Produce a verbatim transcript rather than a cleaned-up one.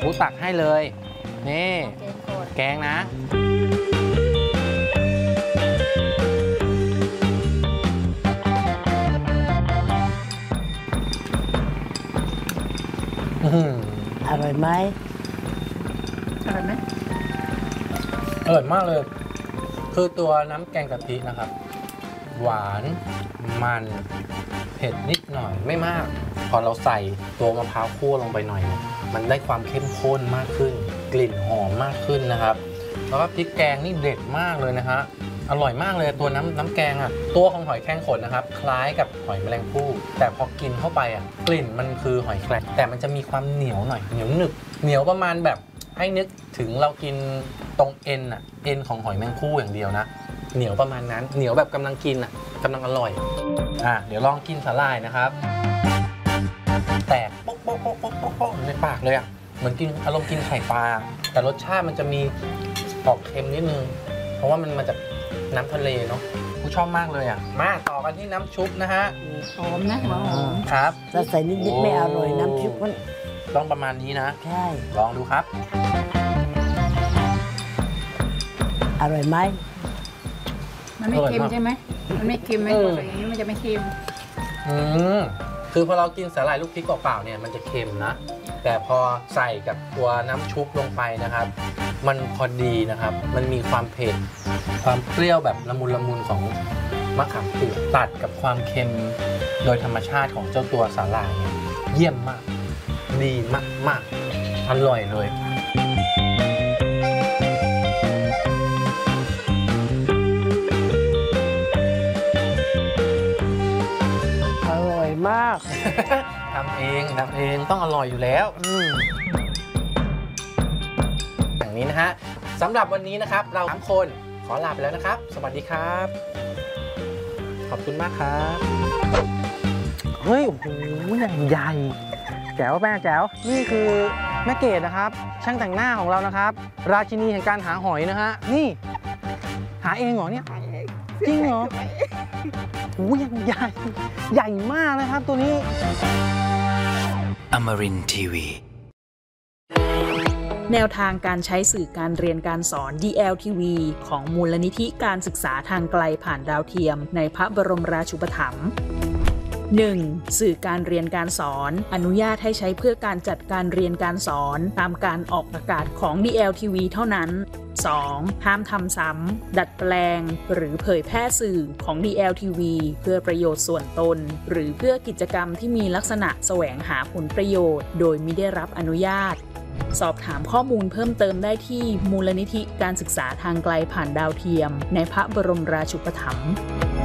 ผู้ตักให้เลยนี่แกงนะอร่อยไหมอร่อยไหมอร่อยมากเลยคือตัวน้ำแกงกะทินะครับหวานมันเผ็ดนิดหน่อยไม่มากพอเราใส่ตัวมะพร้าวคั่วลงไปหน่อยมันได้ความเข้มข้นมากขึ้นกลิ่นหอมมากขึ้นนะครับแล้วก็พริกแกงนี่เด็ดมากเลยนะฮะอร่อยมากเลยตัวน้ำน้ำแกงอ่ะตัวของหอยแครงขนนะครับคล้ายกับหอยแมลงภู่แต่พอกินเข้าไปอ่ะกลิ่นมันคือหอยแครงแต่มันจะมีความเหนียวหน่อยเหนียวหนึบเหนียวประมาณแบบให้นึกถึงเรากินตรงเอ็นอ่ะเอ็นของหอยแมลงภู่อย่างเดียวนะเหนียวประมาณนั้นเหนียวแบบกำลังกินอ่ะกำลังอร่อยอ่ะเดี๋ยวลองกินสาหร่ายนะครับแตกป๊อกป๊อกป๊อกป๊อกป๊อกป๊อกในปากเลยอ่ะเหมือนกินอารมณ์กินไข่ปลาแต่รสชาติมันจะมีออกเค็มนิดนึงเพราะว่ามันมาจากน้ำทะเลเนาะผู้ชอบมากเลยอ่ะมาต่อกันที่น้ำชุบนะฮะหอมนะหอมครับถ้าใส่นิดๆไม่อร่อยน้ำชุบมันต้องประมาณนี้นะใช่ลองดูครับอร่อยไหมมันไม่เค็มใช่ไหมมันไม่เค็มไหมอะไรอย่างนี้มันจะไม่เค็มอืมคือพอเรากินสาหร่ายลูกพริกเปล่าๆเนี่ยมันจะเค็มนะแต่พอใส่กับตัวน้ำชุบลงไปนะครับมันพอดีนะครับมันมีความเผ็ดความเปรี้ยวแบบละมุนละมุนของมะขามเปียกตัดกับความเค็มโดยธรรมชาติของเจ้าตัวสาหร่ายเนี่ยเยี่ยมมากดีมากมากอร่อยเลยอร่อยมากทำเองทำเองต้องอร่อยอยู่แล้วอย่างนี้นะฮะสำหรับวันนี้นะครับเราสามคนขอลาไปแล้วนะครับสวัสดีครับขอบคุณมากครับเฮ้ยโอ้โหอย่างใหญ่แจ๋วแม่แจ๋วนี่คือแม่เกดนะครับช่างแต่งหน้าของเรานะครับราชินีแห่งการหาหอยนะฮะนี่หาเองเหรอเนี่ยจริงเหรอโอ้ยอย่างใหญ่ใหญ่มากนะครับตัวนี้ Amarin ที วีแนวทางการใช้สื่อการเรียนการสอน ดี แอล ที วี ของมูลนิธิการศึกษาทางไกลผ่านดาวเทียมในพระบรมราชูปถัมภ์ หนึ่ง. สื่อการเรียนการสอนอนุญาตให้ใช้เพื่อการจัดการเรียนการสอนตามการออกอากาศของ ดี แอล ที วี เท่านั้น สอง. ห้ามทำซ้ำดัดแปลงหรือเผยแพร่สื่อของ ดี แอล ที วี เพื่อประโยชน์ส่วนตนหรือเพื่อกิจกรรมที่มีลักษณะแสวงหาผลประโยชน์โดยมิได้รับอนุญาตสอบถามข้อมูลเพิ่มเติมได้ที่มูลนิธิการศึกษาทางไกลผ่านดาวเทียมในพระบรมราชูปถัมภ์